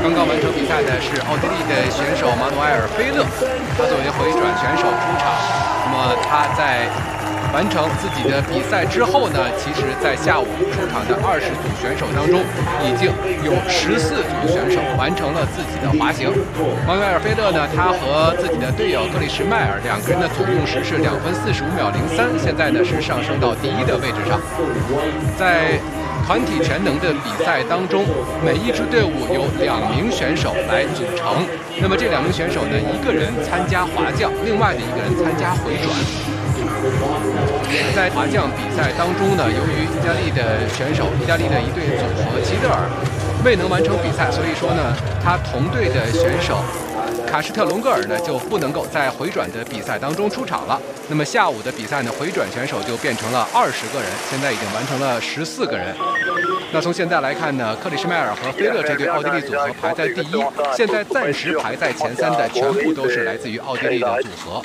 刚刚完成比赛的是奥地利的选手马努埃尔·菲勒，他作为回转选手出场。那么他在完成自己的比赛之后呢，其实在下午出场的20组选手当中，已经有14组选手完成了自己的滑行。马努埃尔·菲勒呢，他和自己的队友克里什迈尔两个人的总用时是2分45秒03，现在呢是上升到第1的位置上。在团体全能的比赛当中，每一支队伍由2名选手来组成。那么这2名选手呢，一个人参加滑降，另外的一个人参加回转。在滑降比赛当中呢，由于意大利的选手，意大利的一队组合齐德尔未能完成比赛，所以说呢，他同队的选手卡施特隆格尔呢就不能够在回转的比赛当中出场了。那么下午的比赛呢，回转选手就变成了20个人，现在已经完成了14个人。那从现在来看呢，克里什迈尔和菲勒这对奥地利组合排在第1，现在暂时排在前3的全部都是来自于奥地利的组合。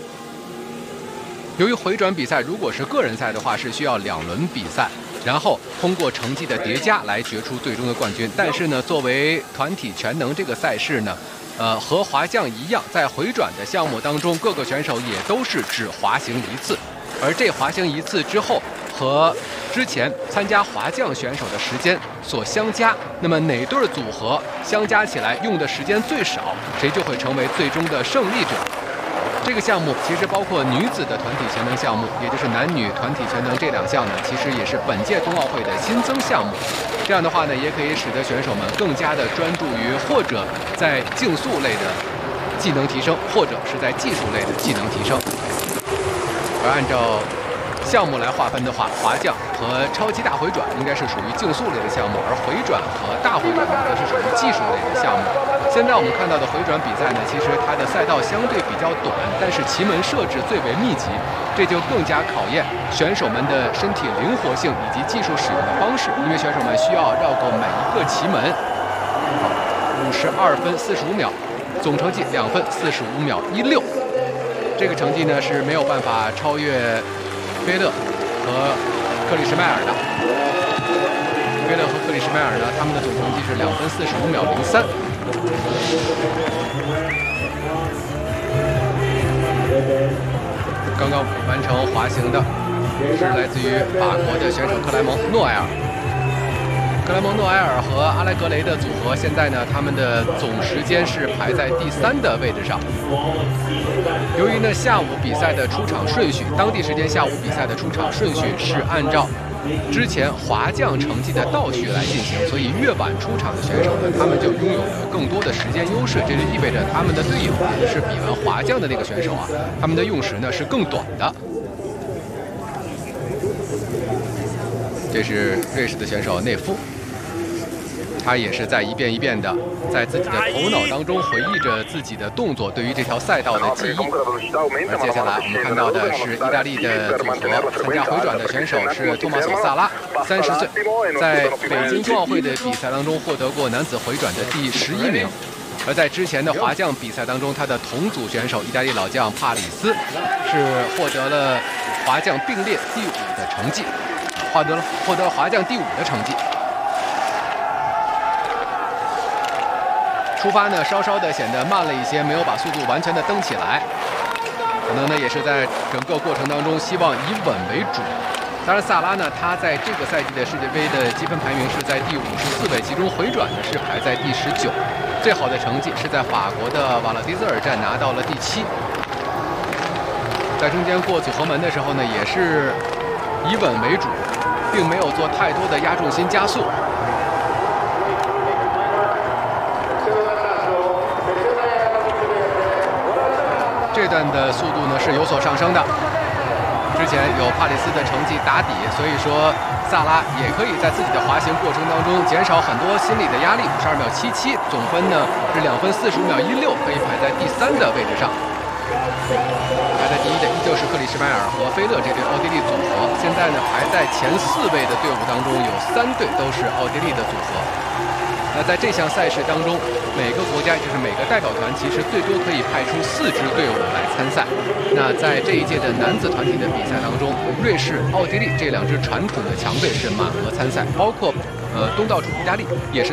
由于回转比赛如果是个人赛的话，是需要2轮比赛，然后通过成绩的叠加来决出最终的冠军。但是呢，作为团体全能这个赛事呢，和滑降一样，在回转的项目当中，各个选手也都是只滑行1次，而这滑行1次之后，和之前参加滑降选手的时间所相加，那么哪对组合相加起来用的时间最少，谁就会成为最终的胜利者。这个项目其实包括女子的团体全能项目，也就是男女团体全能这2项呢，其实也是本届冬奥会的新增项目。这样的话呢，也可以使得选手们更加的专注于或者在竞速类的技能提升，或者是在技术类的技能提升。而按照项目来划分的话，滑降和超级大回转应该是属于竞速类的项目，而回转和大回转则是属于技术类的项目。现在我们看到的回转比赛呢，其实它的赛道相对比较短，但是旗门设置最为密集，这就更加考验选手们的身体灵活性以及技术使用的方式，因为选手们需要绕过每一个旗门。52分45秒，总成绩2分45秒16，这个成绩呢是没有办法超越菲勒和克里什迈尔的。菲勒和克里什迈尔呢，他们的总成绩是2分45秒03。刚刚完成滑行的是来自于法国的选手克莱蒙·诺埃尔。克莱蒙·诺埃尔和阿莱格雷的组合，现在呢，他们的总时间是排在第3的位置上。由于呢下午比赛的出场顺序，当地时间下午比赛的出场顺序是按照之前滑降成绩的倒序来进行，所以越晚出场的选手呢，他们就拥有了更多的时间优势。这就意味着他们的队友，也就是比完滑降的那个选手啊，他们的用时呢是更短的。这是瑞士的选手内夫。他也是在一遍一遍的在自己的头脑当中回忆着自己的动作对于这条赛道的记忆。而接下来我们看到的是意大利的组合，参加回转的选手是托马索·萨拉，30岁，在北京冬奥会的比赛当中获得过男子回转的第11名。而在之前的滑降比赛当中，他的同组选手意大利老将帕里斯是获得了滑降并列第5的成绩，获得了滑降第5的成绩。出发呢稍稍的显得慢了一些，没有把速度完全的蹬起来，可能呢也是在整个过程当中希望以稳为主。当然萨拉呢，他在这个赛季的世界杯的积分排名是在第54位，其中回转呢是排在第19，最好的成绩是在法国的瓦勒迪泽尔站拿到了第7。在中间过组合门的时候呢，也是以稳为主，并没有做太多的压重心加速。这段的速度呢是有所上升的，之前有帕里斯的成绩打底，所以说萨拉也可以在自己的滑行过程当中减少很多心理的压力。52秒77，总分呢是2分45秒16，可以排在第3的位置上。排在第1的依旧是克里什迈尔和菲勒这对奥地利组合，现在呢排在前4位的队伍当中有3队都是奥地利的组合。那在这项赛事当中，每个国家就是每个代表团其实最多可以派出4支队伍来参赛。那在这一届的男子团体的比赛当中，瑞士、奥地利这2支传统的强队是满额参赛，包括东道主意大利也是